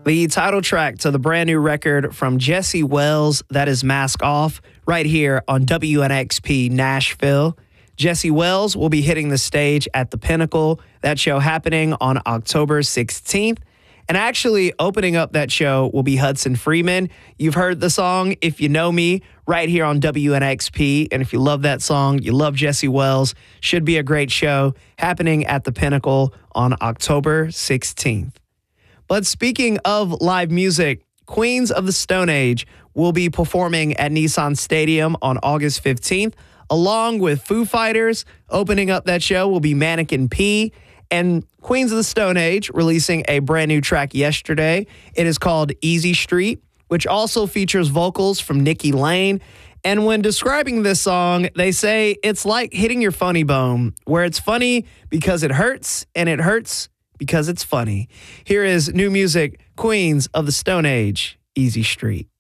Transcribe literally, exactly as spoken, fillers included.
The title track to the brand new record from Jesse Wells, that is Mask Off, right here on W N X P Nashville. Jesse Wells will be hitting the stage at the Pinnacle, that show happening on October sixteenth. And actually opening up that show will be Hudson Freeman. You've heard the song If You Know Me right here on W N X P. And if you love that song, you love Jesse Wells, should be a great show happening at the Pinnacle on October sixteenth. But speaking of live music, Queens of the Stone Age will be performing at Nissan Stadium on August fifteenth, along with Foo Fighters. Opening up that show will be Mannequin P, and Queens of the Stone Age releasing a brand new track yesterday. It is called Easy Street, which also features vocals from Nikki Lane. And when describing this song, they say it's like hitting your funny bone, where it's funny because it hurts, and it hurts because it's funny. Here is new music, Queens of the Stone Age, Easy Street.